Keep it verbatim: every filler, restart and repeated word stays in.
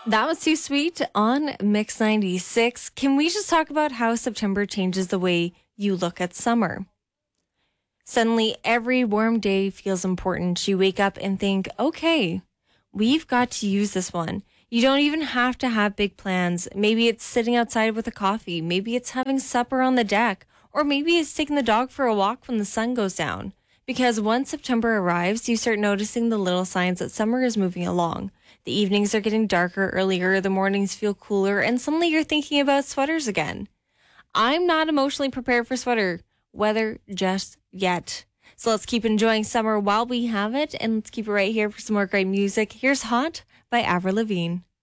That was Too Sweet on Mix ninety-six. Can we just talk about how September changes the way you look at summer? Suddenly, every warm day feels important. You wake up and think, okay, we've got to use this one. You don't even have to have big plans. Maybe it's sitting outside with a coffee. Maybe it's having supper on the deck. Or maybe it's taking the dog for a walk when the sun goes down. Because once September arrives, you start noticing the little signs that summer is moving along. The evenings are getting darker earlier, the mornings feel cooler, and suddenly you're thinking about sweaters again. I'm not emotionally prepared for sweater weather just yet. So let's keep enjoying summer while we have it, and let's keep it right here for some more great music. Here's Hot by Avril Lavigne.